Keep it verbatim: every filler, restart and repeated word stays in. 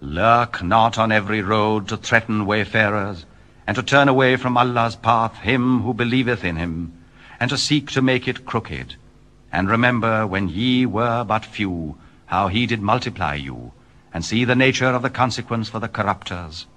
Lurk not on every road to threaten wayfarers, and to turn away from Allah's path him who believeth in him, and to seek to make it crooked. And remember, when ye were but few, how he did multiply you, and see the nature of the consequence for the corrupters.